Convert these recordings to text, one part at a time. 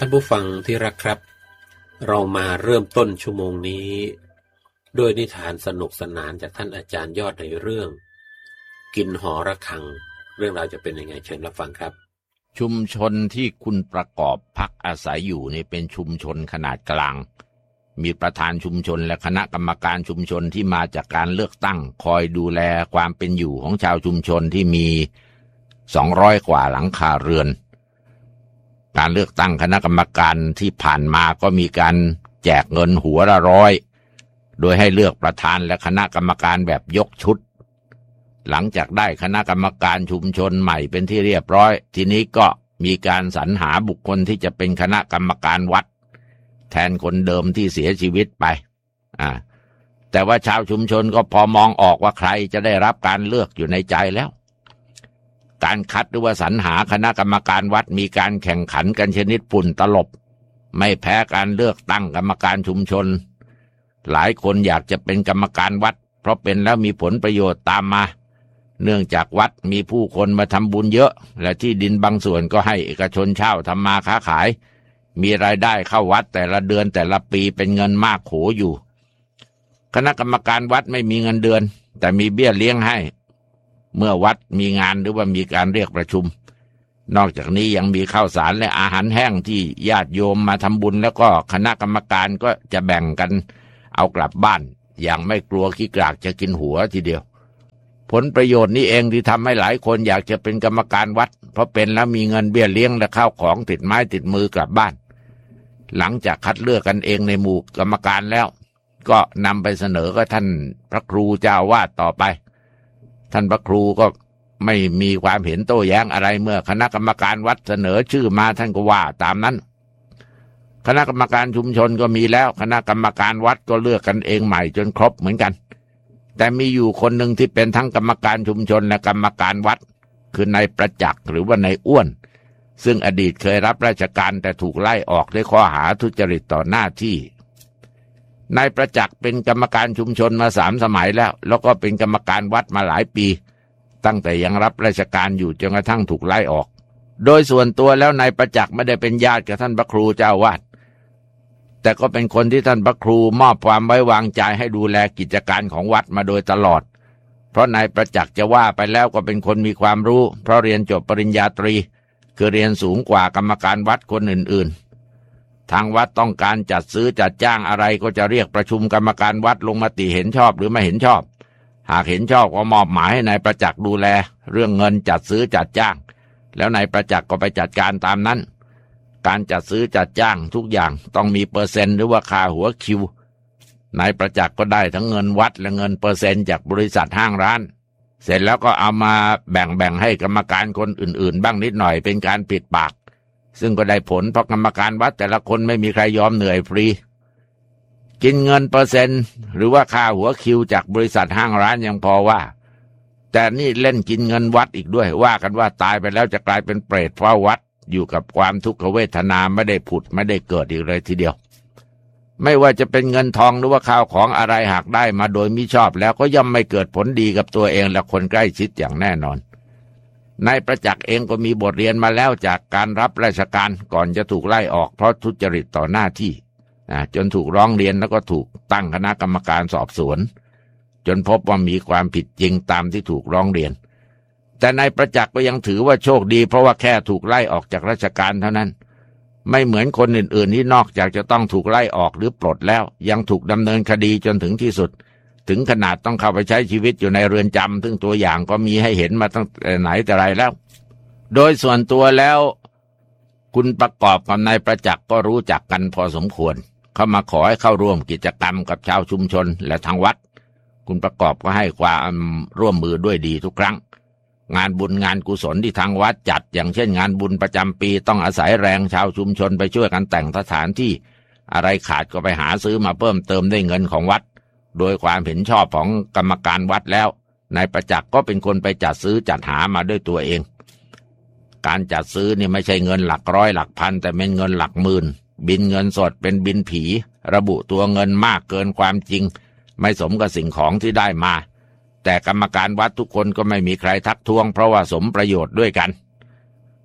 ท่านผู้ฟังที่รักครับเรามาเริ่มต้นชั่วโมงนี้ด้วยนิทานสนุกสนานจากท่านอาจารย์ยอดในเรื่องกินหอระฆังเรื่องราวจะเป็นยังไงเชิญรับฟังครับชุมชนที่คุณประกอบพักอาศัยอยู่นี่เป็นชุมชนขนาดกลางมีประธานชุมชนและคณะกรรมการชุมชนที่มาจากการเลือกตั้งคอยดูแลความเป็นอยู่ของชาวชุมชนที่มี200กว่าหลังคาเรือนการเลือกตั้งคณะกรรมการที่ผ่านมาก็มีการแจกเงินหัวละ100โดยให้เลือกประธานและคณะกรรมการแบบยกชุดหลังจากได้คณะกรรมการชุมชนใหม่เป็นที่เรียบร้อยทีนี้ก็มีการสรรหาบุคคลที่จะเป็นคณะกรรมการวัดแทนคนเดิมที่เสียชีวิตไปแต่ว่าชาวชุมชนก็พอมองออกว่าใครจะได้รับการเลือกอยู่ในใจแล้วการคัดหรือว่าสรรหาคณะกรรมการวัดมีการแข่งขันกันชนิดฝุ่นตลบไม่แพ้การเลือกตั้งกรรมการชุมชนหลายคนอยากจะเป็นกรรมการวัดเพราะเป็นแล้วมีผลประโยชน์ตามมาเนื่องจากวัดมีผู้คนมาทำบุญเยอะและที่ดินบางส่วนก็ให้เอกชนเช่าทำมาค้าขายมีรายได้เข้าวัดแต่ละเดือนแต่ละปีเป็นเงินมากโขอยู่คณะกรรมการวัดไม่มีเงินเดือนแต่มีเบี้ยเลี้ยงให้เมื่อวัดมีงานหรือว่ามีการเรียกประชุมนอกจากนี้ยังมีข้าวสารและอาหารแห้งที่ญาติโยมมาทำบุญแล้วก็คณะกรรมการก็จะแบ่งกันเอากลับบ้านอย่างไม่กลัวขี้กรากจะกินหัวทีเดียวผลประโยชน์นี้เองที่ทำให้หลายคนอยากจะเป็นกรรมการวัดเพราะเป็นแล้วมีเงินเบี้ยเลี้ยงและข้าวของติดไม้ติดมือกลับบ้านหลังจากคัดเลือกกันเองในหมู่กรรมการแล้วก็นำไปเสนอกับท่านพระครูเจ้าอาวาสต่อไปท่านพระครูก็ไม่มีความเห็นโต้แย้งอะไรเมื่อคณะกรรมการวัดเสนอชื่อมาท่านก็ว่าตามนั้นคณะกรรมการชุมชนก็มีแล้วคณะกรรมการวัดก็เลือกกันเองใหม่จนครบเหมือนกันแต่มีอยู่คนหนึ่งที่เป็นทั้งกรรมการชุมชนและกรรมการวัดคือนายประจักษ์หรือว่านายอ้วนซึ่งอดีตเคยรับราชการแต่ถูกไล่ออกด้วยข้อหาทุจริตต่อหน้าที่นายประจักษ์เป็นกรรมการชุมชนมา3 สมัยแล้วก็เป็นกรรมการวัดมาหลายปีตั้งแต่ยังรับราชการอยู่จนกระทั่งถูกไล่ออกโดยส่วนตัวแล้วนายประจักษ์ไม่ได้เป็นญาติกับท่านพระครูเจ้าอาวาสแต่ก็เป็นคนที่ท่านพระครูมอบความไว้วางใจให้ดูแลกิจการของวัดมาโดยตลอดเพราะนายประจักษ์จะว่าไปแล้วก็เป็นคนมีความรู้เพราะเรียนจบปริญญาตรีคือเรียนสูงกว่ากรรมการวัดคนอื่นๆทางวัดต้องการจัดซื้อจัดจ้างอะไรก็จะเรียกประชุมกรรมการวัดลงมติเห็นชอบหรือไม่เห็นชอบหากเห็นชอบก็มอบหมายให้นายประจักษ์ดูแลเรื่องเงินจัดซื้อจัดจ้างแล้วนายประจักษ์ก็ไปจัดการตามนั้นการจัดซื้อจัดจ้างทุกอย่างต้องมีเปอร์เซ็นต์หรือว่าค่าหัวคิวนายประจักษ์ก็ได้ทั้งเงินวัดและเงินเปอร์เซ็นต์จากบริษัทห้างร้านเสร็จแล้วก็เอามาแบ่งให้กรรมการคนอื่นๆบ้างนิดหน่อยเป็นการปิดปากซึ่งก็ได้ผลเพราะกรรมการวัดแต่ละคนไม่มีใครยอมเหนื่อยฟรีกินเงินเปอร์เซ็นต์หรือว่าค่าหัวคิวจากบริษัทห้างร้านยังพอว่าแต่นี่เล่นกินเงินวัดอีกด้วยว่ากันว่าตายไปแล้วจะกลายเป็นเปรตเฝ้าวัดอยู่กับความทุกขเวทนาไม่ได้ผุดไม่ได้เกิดอีกเลยทีเดียวไม่ว่าจะเป็นเงินทองหรือว่าข้าวของอะไรหากได้มาโดยมิชอบแล้วก็ย่อมไม่เกิดผลดีกับตัวเองและคนใกล้ชิดอย่างแน่นอนนายประจักษ์เองก็มีบทเรียนมาแล้วจากการรับราชการก่อนจะถูกไล่ออกเพราะทุจริตต่อหน้าที่จนถูกร้องเรียนแล้วก็ถูกตั้งคณะกรรมการสอบสวนจนพบว่ามีความผิดจริงตามที่ถูกร้องเรียนแต่นายประจักษ์ก็ยังถือว่าโชคดีเพราะว่าแค่ถูกไล่ออกจากราชการเท่านั้นไม่เหมือนคนอื่นๆที่นอกจากจะต้องถูกไล่ออกหรือปลดแล้วยังถูกดำเนินคดีจนถึงที่สุดถึงขนาดต้องเข้าไปใช้ชีวิตอยู่ในเรือนจำซึ่งตัวอย่างก็มีให้เห็นมาตั้งแต่ไหนแต่ไรแล้วโดยส่วนตัวแล้วคุณประกอบกับนายประจักษ์ก็รู้จักกันพอสมควรเขามาขอให้เข้าร่วมกิจกรรมกับชาวชุมชนและทางวัดคุณประกอบก็ให้ความร่วมมือด้วยดีทุกครั้งงานบุญงานกุศลที่ทางวัดจัดอย่างเช่นงานบุญประจำปีต้องอาศัยแรงชาวชุมชนไปช่วยกันแต่งสถานที่อะไรขาดก็ไปหาซื้อมาเพิ่มเติมด้วยเงินของวัดโดยความเห็นชอบของกรรมการวัดแล้วนายประจักษ์ก็เป็นคนไปจัดซื้อจัดหามาด้วยตัวเองการจัดซื้อนี่ไม่ใช่เงินหลักร้อยหลักพันแต่เป็นเงินหลักหมื่นบินเงินสดเป็นบินผีระบุตัวเงินมากเกินความจริงไม่สมกับสิ่งของที่ได้มาแต่กรรมการวัดทุกคนก็ไม่มีใครทักท้วงเพราะว่าสมประโยชน์ด้วยกัน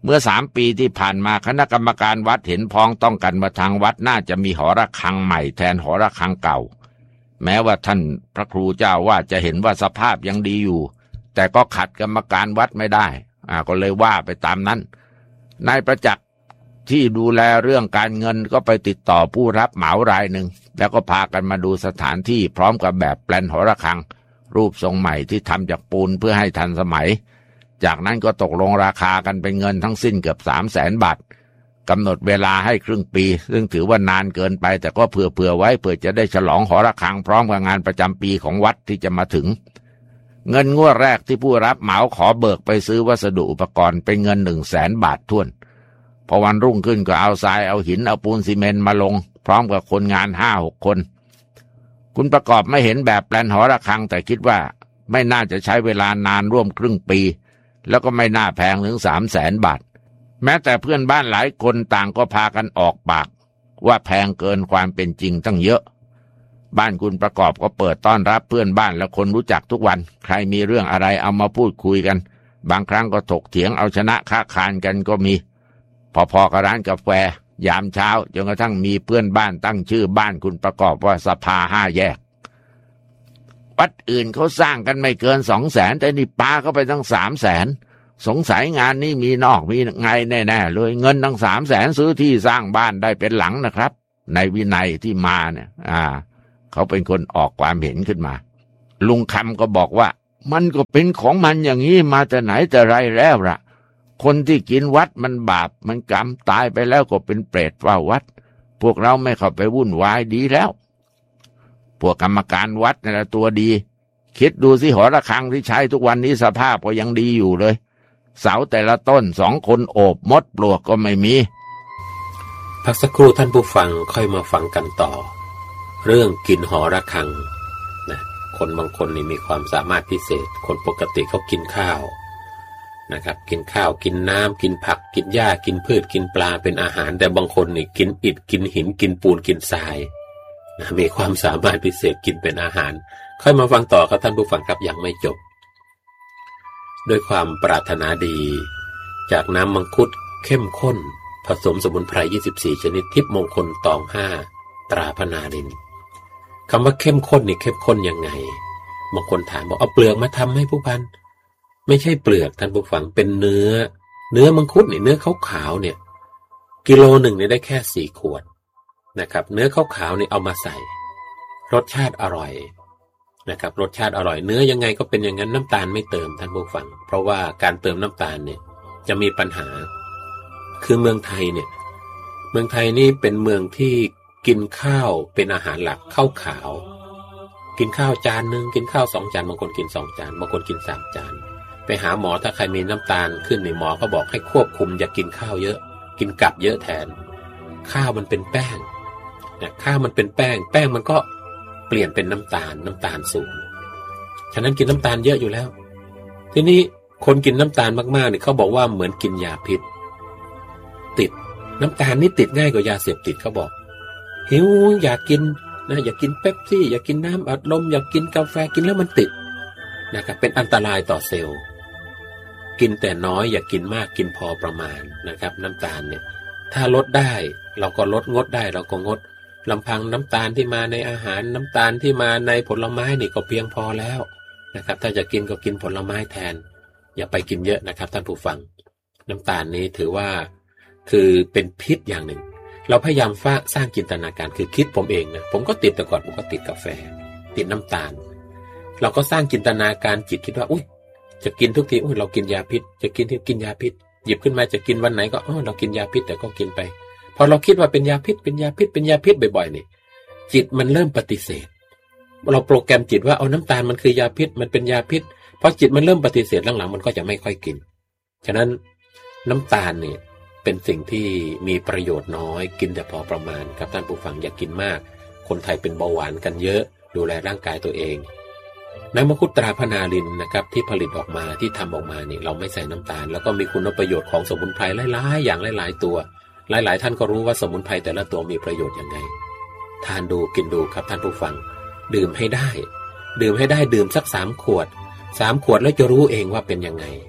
เมื่อ3 ปีที่ผ่านมาคณะกรรมการวัดเห็นพ้องต้องกันว่าทางวัดน่าจะมีหอระฆังใหม่แทนหอระฆังเก่าแม้ว่าท่านพระครูเจ้าว่าจะเห็นว่าสภาพยังดีอยู่แต่ก็ขัดกรรมการวัดไม่ได้ก็เลยว่าไปตามนั้นนายประจักษ์ที่ดูแลเรื่องการเงินก็ไปติดต่อผู้รับเหมารายหนึ่งแล้วก็พากันมาดูสถานที่พร้อมกับแบบแปลนหอระฆังรูปทรงใหม่ที่ทำจากปูนเพื่อให้ทันสมัยจากนั้นก็ตกลงราคากันเป็นเงินทั้งสิ้นเกือบ300,000 บาทกำหนดเวลาให้ครึ่งปีซึ่งถือว่านานเกินไปแต่ก็เผื่อไว้เพื่อจะได้ฉลองหอระฆังพร้อมกับงานประจำปีของวัดที่จะมาถึงเงินงวดแรกที่ผู้รับเหมาขอเบิกไปซื้อวัสดุอุปกรณ์เป็นเงิน100,000 บาทถ้วนพอวันรุ่งขึ้นก็เอาทรายเอาหินเอาปูนซีเมนต์มาลงพร้อมกับคนงาน 5-6 คนคุณประกอบไม่เห็นแบบแปลนหอระฆังแต่คิดว่าไม่น่าจะใช้เวลานานร่วมครึ่งปีแล้วก็ไม่น่าแพงถึง300,000 บาทแม้แต่เพื่อนบ้านหลายคนต่างก็พากันออกปากว่าแพงเกินความเป็นจริงตั้งเยอะบ้านคุณประกอบก็เปิดต้อนรับเพื่อนบ้านและคนรู้จักทุกวันใครมีเรื่องอะไรเอามาพูดคุยกันบางครั้งก็ถกเถียงเอาชนะค้าคานกันก็มีพอๆกับร้านกาแฟยามเช้าจนกระทั่งมีเพื่อนบ้านตั้งชื่อบ้านคุณประกอบว่าสภา5 แยกวัดอื่นเขาสร้างกันไม่เกิน200,000แต่นี่ปาเข้าไปตั้ง300,000สงสัยงานนี้มีนอกมีไงแน่ๆเลยเงินตั้ง300,000ซื้อที่สร้างบ้านได้เป็นหลังนะครับในวินัยที่มาเนี่ยเขาเป็นคนออกความเห็นขึ้นมาลุงคำก็บอกว่ามันก็เป็นของมันอย่างนี้มาแต่ไหนแต่ไรแล้วล่ะคนที่กินวัดมันบาปมันกรรมตายไปแล้วก็เป็นเปรตเฝ้าวัดพวกเราไม่เข้าไปวุ่นวายดีแล้วพวกกรรมการวัดนี่แหละตัวดีคิดดูสิหอระฆังที่ใช้ทุกวันนี้สภาพก็ยังดีอยู่เลยเสาแต่ละต้น2 คนโอบมดปลวกก็ไม่มีพักสักครู่ท่านผู้ฟังค่อยมาฟังกันต่อเรื่องกินหอระฆังนะคนบางคนนี่มีความสามารถพิเศษคนปกติเขากินข้าวนะครับกินข้าวกินน้ำกินผักกินหญ้ากินพืชกินปลาเป็นอาหารแต่บางคนนี่กินอิฐกินหินกินปูนกินทรายนะมีความสามารถพิเศษกินเป็นอาหารค่อยมาฟังต่อครับท่านผู้ฟังครับยังไม่จบด้วยความปรารถนาดีจากน้ำมังคุดเข้มข้นผสมสมุนไพร24 ชนิดทิพย์มงคลตอง 5ตราพนารินคำว่าเข้มข้นนี่เข้มข้นยังไงบางคนถามบอกเอาเปลือกมาทำให้ผู้พันไม่ใช่เปลือกท่านผู้ฟังเป็นเนื้อมังคุดนี่เนื้อขาวๆเนี่ยกิโลหนึ่งเนี่ยได้แค่4 ขวดนะครับเนื้อขาวๆนี่เอามาใส่รสชาติอร่อยนะครับรสชาติอร่อยเนื้อยังไงก็เป็นอย่างนั้นน้ำตาลไม่เติมท่านผู้ฟังเพราะว่าการเติมน้ำตาลเนี่ยจะมีปัญหาคือเมืองไทยนี่เป็นเมืองที่กินข้าวเป็นอาหารหลักข้าวขาวกินข้าวจานนึงกินข้าว2 จานบางคนกิน2 จานบางคนกิน3 จานไปหาหมอถ้าใครมีน้ำตาลขึ้นในหมอก็บอกให้ควบคุมอย่ากินข้าวเยอะกินกับเยอะแทนข้าวมันเป็นแป้งเนี่ยข้าวมันเป็นแป้งมันก็เปลี่ยนเป็นน้ำตาลสูงฉะนั้นกินน้ำตาลเยอะอยู่แล้วทีนี้คนกินน้ำตาลมากๆเนี่ยเขาบอกว่าเหมือนกินยาพิษติดน้ำตาลนี่ติดง่ายกว่ายาเสพติดเขาบอกหิวอยากกินนะอยากกินเป๊ปซี่อยากกินน้ำอัดลมอยากกินกาแฟกินแล้วมันติดนะครับเป็นอันตรายต่อเซลล์กินแต่น้อยอย่ากินมากกินพอประมาณนะครับน้ำตาลเนี่ยถ้าลดได้เราก็ลดงดได้เราก็งดลำพังน้ำตาลที่มาในอาหารน้ำตาลที่มาในผลไม้นี่ก็เพียงพอแล้วนะครับถ้าจะกินก็กินผลไม้แทนอย่าไปกินเยอะนะครับท่านผู้ฟังน้ำตาลนี้ถือว่าคือเป็นพิษอย่างหนึ่งเราพยายามสร้างจินตนาการคือคิดผมเองนะผมก็ติดแต่ก่อนผมก็ติดกาแฟติดน้ำตาลเราก็สร้างจินตนาการจิตคิดว่าอุ้ยจะกินทุกทีอุ้ยเรากินยาพิษจะกินยาพิษหยิบขึ้นมาจะกินวันไหนก็เรากินยาพิษแต่ก็กินไปพอเราคิดว่าเป็นยาพิษบ่อยๆนี่จิตมันเริ่มปฏิเสธเราโปรแกรมจิตว่าเอาน้ำตาลมันคือยาพิษมันเป็นยาพิษพอจิตมันเริ่มปฏิเสธหลังๆมันก็จะไม่ค่อยกินฉะนั้นน้ำตาลเนี่ยเป็นสิ่งที่มีประโยชน์น้อยกินแต่พอประมาณครับท่านผู้ฟังอย่ากินมากคนไทยเป็นเบาหวานกันเยอะดูแลร่างกายตัวเองน้ำมังคุดตราพนารินนะครับที่ผลิตออกมาที่ทำออกมานี่เราไม่ใส่น้ำตาลแล้วก็มีคุณประโยชน์ของสมุนไพรหลายๆอย่างหลายๆตัวหลายๆท่านก็รู้ว่าสมุนไพรแต่ละตัวมีประโยชน์ยังไงทานดูกินดูครับท่านผู้ฟังดื่มให้ได้ดื่มสัก3 ขวดแล้วจะรู้เองว่าเป็นยังไง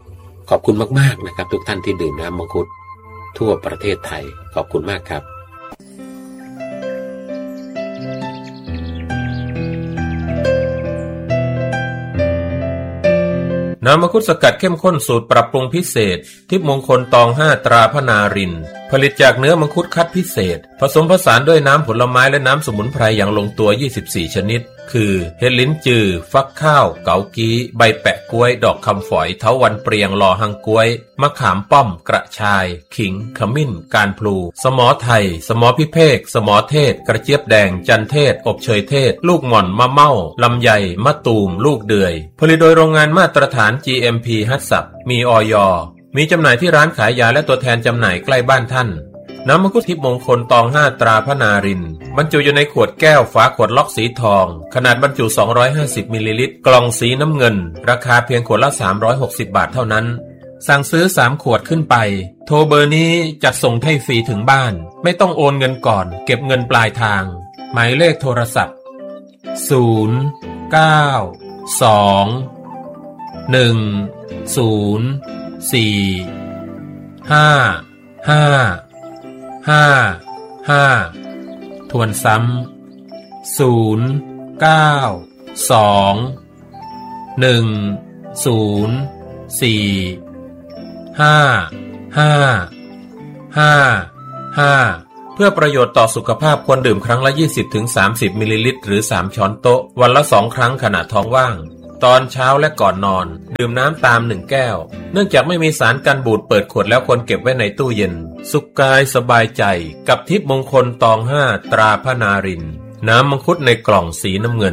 ขอบคุณมากๆนะครับทุกท่านที่ดื่มน้ำมังคุดทั่วประเทศไทยขอบคุณมากครับน้ำมังคุดสกัดเข้มข้นสูตรปรับปรุงพิเศษทิพย์มงคลตอง5ตราพนารินผลิตจากเนื้อมังคุดคัดพิเศษผสมผสานด้วยน้ำผลไม้และน้ำสมุนไพรอย่างลงตัว24ชนิดคือเห็ดลิ้นจือฟักข้าวเกากี้ใบแปะกล้วยดอกคำฝอยเถาวัลย์เปรียงลอหังกล้วยมะขามป้อมกระชายขิงขมิ้นการพลูสมอไทยสมอพิเภกสมอเทศกระเจี๊ยบแดงจันเทศอบเชยเทศลูกหม่อนมะเม่าลำไยมะตูมลูกเดือยผลิตโดยโรงงานมาตรฐาน GMP ฮัตสับมีอย.มีจำหน่ายที่ร้านขายยาและตัวแทนจำหน่ายใกล้บ้านท่านน้ำมังคุดทิพย์มงคลตอง5ตราพนารินบรรจุอยู่ในขวดแก้วฝาขวดล็อกสีทองขนาดบรรจุ250มิลลิลิตรกล่องสีน้ำเงินราคาเพียงขวดละ360บาทเท่านั้นสั่งซื้อ3ขวดขึ้นไปโทรเบอร์นี้จัดส่งให้ฟรีถึงบ้านไม่ต้องโอนเงินก่อนเก็บเงินปลายทางหมายเลขโทรศัพท์0 9 2 1 0 4 5 5 5 ทวนซ้ำ0 9 2 1 0 4 5 5 5 เพื่อประโยชน์ต่อสุขภาพควรดื่มครั้งละ 20-30 มิลลิลิตรหรือ3ช้อนโต๊ะวันละ2ครั้งขณะท้องว่างตอนเช้าและก่อนนอนดื่มน้ำตาม1แก้วเนื่องจากไม่มีสารกันบูดเปิดขวดแล้วควรเก็บไว้ในตู้เย็นสุขกายสบายใจกับทิพย์มงคลตอง5ตราพนารินน้ำมังคุดในกล่องสีน้ำเงิน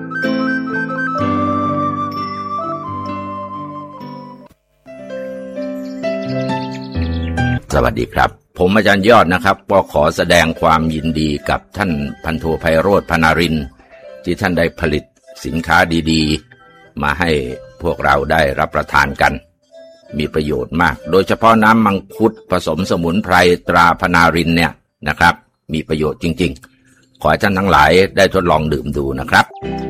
สวัสดีครับผมอาจารย์ยอดนะครับก็ขอแสดงความยินดีกับท่านพันโทไพโรจน์พนารินที่ท่านได้ผลิตสินค้าดีๆมาให้พวกเราได้รับประทานกันมีประโยชน์มากโดยเฉพาะน้ำมังคุดผสมสมุนไพรตราพนารินเนี่ยนะครับมีประโยชน์จริงๆขอให้ท่านทั้งหลายได้ทดลองดื่มดูนะครับ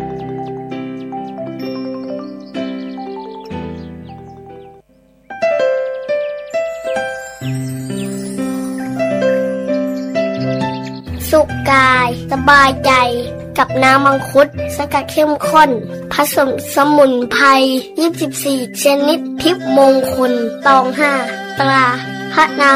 สุขกายสบายใจกับน้ำมังคุดสกัดเข้มข้นผสมสมุนไพร24ชนิดทิพย์มงคลตอง5ตราพนา